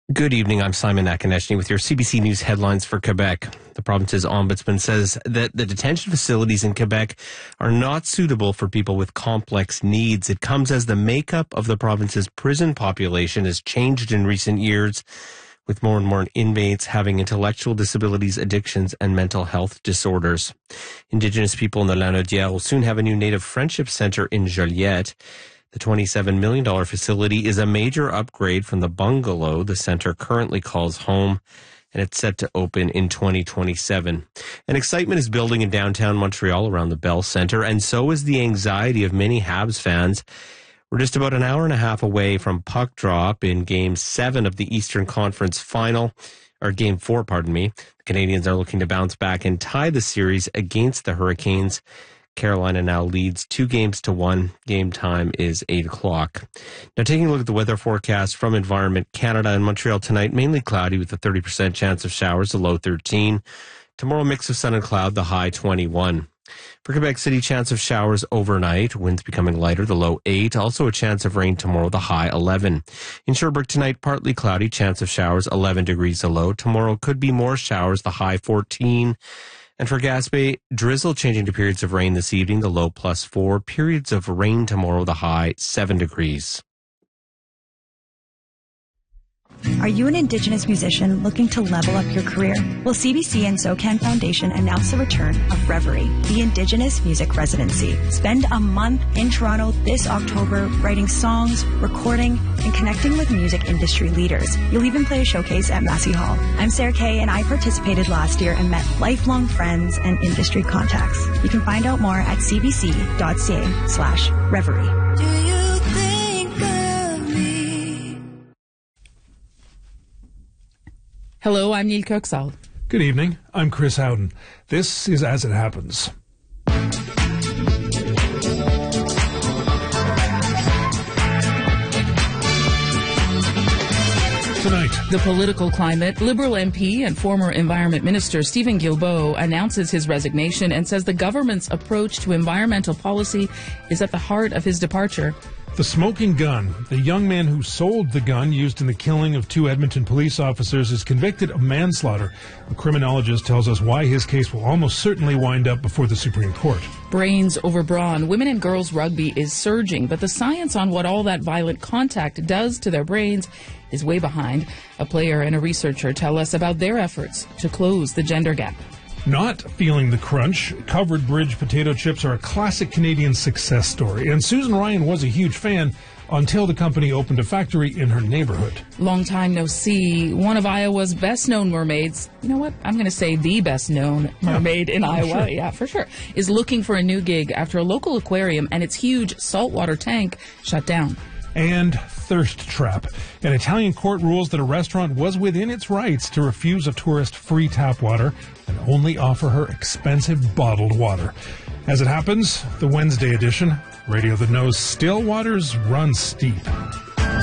Good evening. I'm Simon Akineshny with your CBC News headlines for Quebec. The province's ombudsman says that the detention facilities in Quebec are not suitable for people with complex needs. It comes as the makeup of the province's prison population has changed in recent years, with more and more inmates having intellectual disabilities, addictions, and mental health disorders. Indigenous people in the Lanaudière will soon have a new Native Friendship Centre in Joliette. The $27 million facility is a major upgrade from the bungalow the center currently calls home, and it's set to open in 2027. And excitement is building in downtown Montreal around the Bell Centre, and so is the anxiety of many Habs fans. We're just about an hour and a half away from puck drop in Game 7 of the Eastern Conference Final, or Game 4, pardon me. The Canadiens are looking to bounce back and tie the series against the Hurricanes. Carolina now leads 2-1. Game time is 8 o'clock. Now, taking a look at the weather forecast from Environment Canada. In Montreal tonight, mainly cloudy with a 30% chance of showers, the low 13. Tomorrow, mix of sun and cloud, the high 21. For Quebec City, chance of showers overnight, winds becoming lighter, the low 8. Also a chance of rain tomorrow, the high 11. In Sherbrooke tonight, partly cloudy, chance of showers, 11 degrees, the low. Tomorrow could be more showers, the high 14. And for Gaspé, drizzle changing to periods of rain this evening, the low +4. Periods of rain tomorrow, the high 7 degrees. Are you an Indigenous musician looking to level up your career? Well, CBC and SOCAN Foundation announced the return of Reverie, the Indigenous Music Residency. Spend a month in Toronto this October writing songs, recording, and connecting with music industry leaders. You'll even play a showcase at Massey Hall. I'm Sarah Kay, and I participated last year and met lifelong friends and industry contacts. You can find out more at cbc.ca/reverie. Do you think of me? Hello, I'm Neil Kirksall. Good evening. I'm Chris Howden. This is As It Happens. Tonight, The political climate. Liberal MP and former Environment Minister Stephen Guilbeault announces his resignation and says the government's approach to environmental policy is at the heart of his departure. the smoking gun. The young man who sold the gun used in the killing of 2 Edmonton police officers is convicted of manslaughter. A criminologist tells us why his case will almost certainly wind up before the Supreme Court. Brains over brawn. Women and girls rugby is surging, but the science on what all that violent contact does to their brains is way behind. A player and a researcher tell us about their efforts to close the gender gap. Not feeling the crunch, Covered Bridge potato chips are a classic Canadian success story, and Susan Ryan was a huge fan until the company opened a factory in her neighborhood. Long time no see. One of Iowa's best-known mermaids, you know what, I'm going to say the best-known mermaid in Iowa, sure. Yeah, for sure, is looking for a new gig after a local aquarium and its huge saltwater tank shut down. And thirst trap. An Italian court rules that a restaurant was within its rights to refuse a tourist free tap water and only offer her expensive bottled water. As it happens, the Wednesday edition, radio that knows still waters run steep.